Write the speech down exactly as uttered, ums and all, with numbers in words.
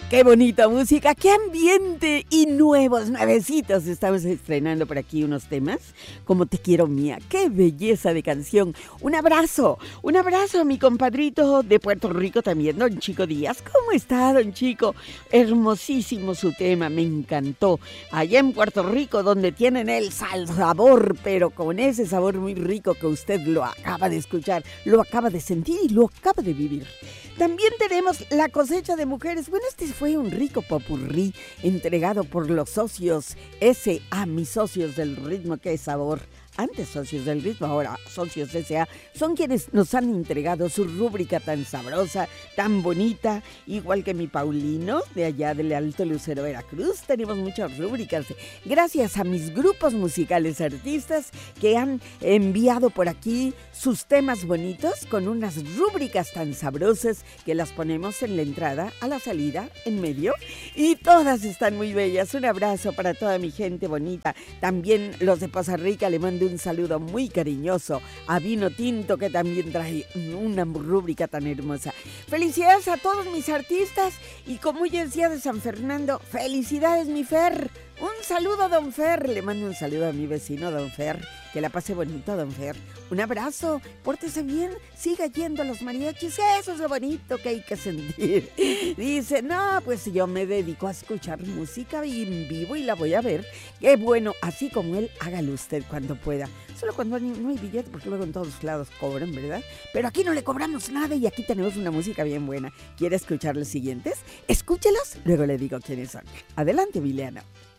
Qué bonita música, qué ambiente y nuevos, nuevecitos. Estamos estrenando por aquí unos temas como Te quiero mía. Qué belleza de canción. Un abrazo, un abrazo a mi compadrito de Puerto Rico también, don Chico Díaz. ¿Cómo está, don Chico? Hermosísimo su tema, me encantó. Allá en Puerto Rico, donde tienen el sal sabor, pero con ese sabor muy rico que usted lo acaba de escuchar, lo acaba de sentir y lo acaba de vivir. También tenemos La cosecha de mujeres. Bueno, este fue un rico popurrí entregado por los socios S A, mis socios del ritmo, qué sabor. Antes socios del ritmo, ahora socios S A, son quienes nos han entregado su rúbrica tan sabrosa, tan bonita, igual que mi Paulino, de allá del Alto Lucero, Veracruz. Tenemos muchas rúbricas, gracias a mis grupos musicales artistas que han enviado por aquí sus temas bonitos con unas rúbricas tan sabrosas que las ponemos en la entrada, a la salida, en medio, y todas están muy bellas. Un abrazo para toda mi gente bonita. También los de Poza Rica, le mando un saludo muy cariñoso a Vino Tinto, que también trae una rúbrica tan hermosa. Felicidades a todos mis artistas, y como hoy es día de San Fernando, felicidades mi Fer. Un saludo a don Fer, le mando un saludo a mi vecino don Fer, que la pase bonito don Fer. Un abrazo, pórtese bien, siga yendo a los mariachis, eso es lo bonito que hay que sentir. Dice, no, pues yo me dedico a escuchar música en vivo y la voy a ver. Qué bueno, así como él, hágalo usted cuando pueda. Solo cuando no hay billete, porque luego en todos lados cobran, ¿verdad? Pero aquí no le cobramos nada y aquí tenemos una música bien buena. ¿Quiere escuchar los siguientes? Escúchelos, luego le digo quiénes son. Adelante, Emiliano.